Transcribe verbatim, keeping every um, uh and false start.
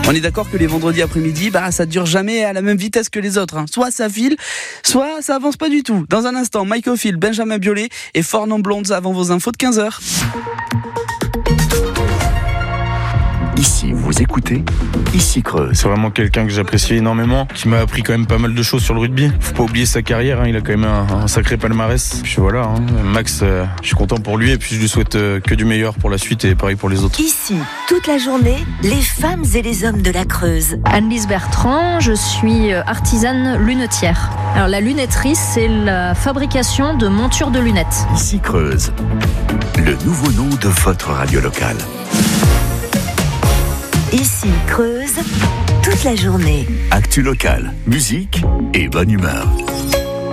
On est d'accord que les vendredis après-midi, bah, ça dure jamais à la même vitesse que les autres. Hein. Soit ça file, soit ça avance pas du tout. Dans un instant, Mike Ophil, Benjamin Biolay et Four Non Blondes avant vos infos de quinze heures. Ici, vous écoutez Ici Creuse. C'est vraiment quelqu'un que j'apprécie énormément, qui m'a appris quand même pas mal de choses sur le rugby. Faut pas oublier sa carrière, hein, il a quand même un, un sacré palmarès. Puis voilà, hein, Max, euh, je suis content pour lui et puis je lui souhaite euh, que du meilleur pour la suite et pareil pour les autres. Ici, toute la journée, les femmes et les hommes de la Creuse. Anne-Lise Bertrand, je suis artisane lunetière. Alors la lunetterie, c'est la fabrication de montures de lunettes. Ici Creuse, le nouveau nom de votre radio locale. Ici Creuse, toute la journée. Actu locale, musique et bonne humeur.